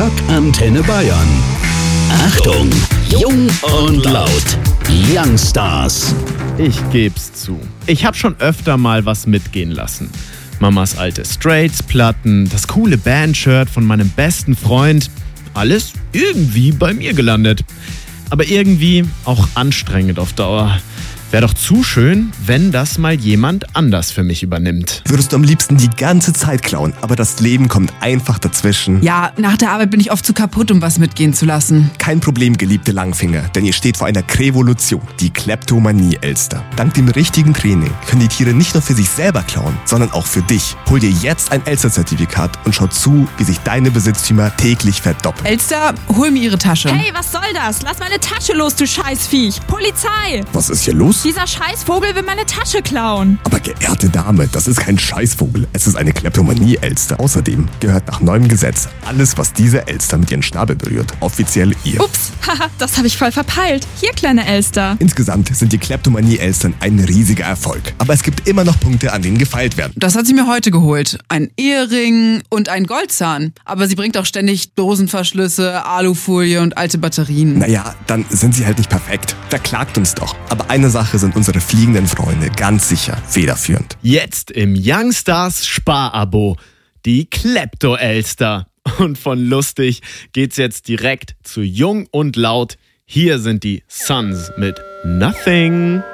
Rock Antenne Bayern. Achtung, jung und laut. Youngstars. Ich geb's zu. Ich hab schon öfter mal was mitgehen lassen. Mamas alte Straits-Platten, das coole Bandshirt von meinem besten Freund. Alles irgendwie bei mir gelandet. Aber irgendwie auch anstrengend auf Dauer. Wäre doch zu schön, wenn das mal jemand anders für mich übernimmt. Würdest du am liebsten die ganze Zeit klauen, aber das Leben kommt einfach dazwischen? Ja, nach der Arbeit bin ich oft zu kaputt, um was mitgehen zu lassen. Kein Problem, geliebte Langfinger, denn ihr steht vor einer Krevolution, die Kleptomanie-Elster. Dank dem richtigen Training können die Tiere nicht nur für sich selber klauen, sondern auch für dich. Hol dir jetzt ein Elster-Zertifikat und schau zu, wie sich deine Besitztümer täglich verdoppeln. Elster, hol mir ihre Tasche. Hey, was soll das? Lass meine Tasche los, du Scheißviech! Polizei! Was ist hier los? Dieser Scheißvogel will meine Tasche klauen. Aber geehrte Dame, das ist kein Scheißvogel, es ist eine Kleptomanie-Elster. Außerdem gehört nach neuem Gesetz alles, was diese Elster mit ihren Schnabel berührt, offiziell ihr. Ups, haha, das habe ich voll verpeilt. Hier, kleine Elster. Insgesamt sind die Kleptomanie-Elstern ein riesiger Erfolg. Aber es gibt immer noch Punkte, an denen gefeilt werden. Das hat sie mir heute geholt. Ein Ehering und ein Goldzahn. Aber sie bringt auch ständig Dosenverschlüsse, Alufolie und alte Batterien. Naja, dann sind sie halt nicht perfekt. Verklagt uns doch. Aber eine Sache sind unsere fliegenden Freunde ganz sicher federführend. Jetzt im Youngstars Sparabo. Die Klepto-Elster. Und von lustig geht's jetzt direkt zu jung und laut. Hier sind die Suns mit Nothing.